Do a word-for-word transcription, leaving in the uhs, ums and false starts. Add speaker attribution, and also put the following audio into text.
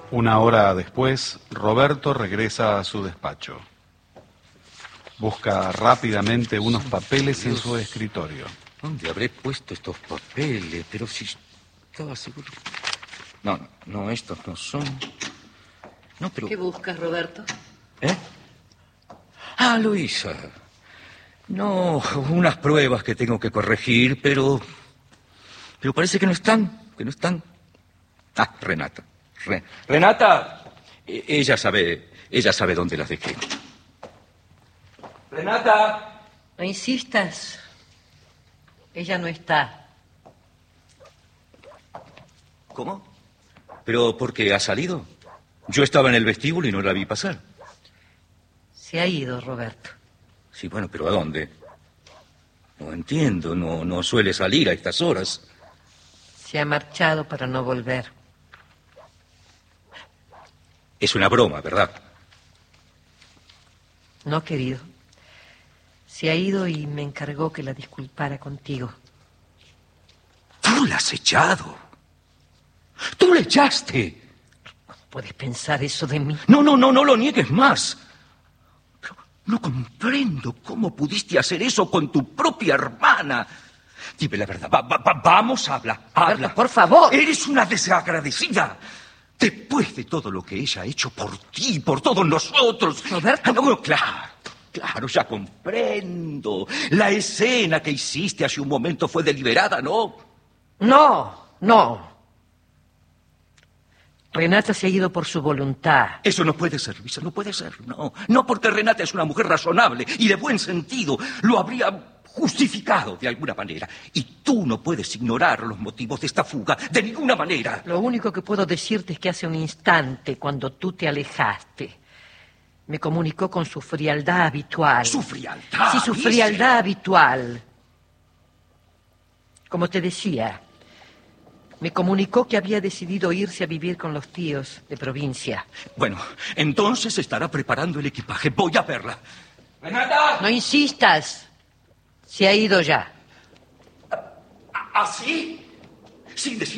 Speaker 1: Una hora después, Roberto regresa a su despacho. Busca rápidamente unos papeles en su escritorio.
Speaker 2: ¿Dónde habré puesto estos papeles? Pero si estaba seguro... No, no, no, estos no son... No, pero...
Speaker 3: ¿Qué buscas, Roberto?
Speaker 2: ¿Eh? Ah, Luisa. No, unas pruebas que tengo que corregir, pero... Pero parece que no están, que no están. Ah, Renata. Re... Renata. E- ella sabe, ella sabe dónde las dejé. Renata.
Speaker 3: No insistas. Ella no está.
Speaker 2: ¿Cómo? ¿Pero por qué ha salido? Yo estaba en el vestíbulo y no la vi pasar.
Speaker 3: Se ha ido, Roberto.
Speaker 2: Sí, bueno, pero ¿a dónde? No entiendo, no, no suele salir a estas horas.
Speaker 3: Se ha marchado para no volver.
Speaker 2: Es una broma, ¿verdad?
Speaker 3: No, querido. Se ha ido y me encargó que la disculpara contigo.
Speaker 2: ¿Tú la has echado? ¡Tú la echaste!
Speaker 3: ¿Cómo puedes pensar eso de mí?
Speaker 2: No, no, no, no lo niegues más. Pero no comprendo cómo pudiste hacer eso con tu propia hermana. Dime la verdad. Va, va, va, vamos, habla, habla.
Speaker 3: Roberto, por favor.
Speaker 2: Eres una desagradecida. Después de todo lo que ella ha hecho por ti, por todos nosotros.
Speaker 3: Roberto.
Speaker 2: Ah, no, claro, claro, ya comprendo. La escena que hiciste hace un momento fue deliberada, ¿no?
Speaker 3: No, no. Renata se ha ido por su voluntad.
Speaker 2: Eso no puede ser, Luisa, no puede ser, no. No, porque Renata es una mujer razonable y de buen sentido. Lo habría justificado de alguna manera. Y tú no puedes ignorar los motivos de esta fuga de ninguna manera.
Speaker 3: Lo único que puedo decirte es que hace un instante, cuando tú te alejaste, me comunicó con su frialdad habitual.
Speaker 2: ¿Su frialdad?
Speaker 3: Sí, su
Speaker 2: dice.
Speaker 3: frialdad habitual. Como te decía, me comunicó que había decidido irse a vivir con los tíos de provincia.
Speaker 2: Bueno, entonces estará preparando el equipaje. Voy a verla. ¡Renata!
Speaker 3: No insistas. Se ha ido ya.
Speaker 2: ¿Así? Sin decir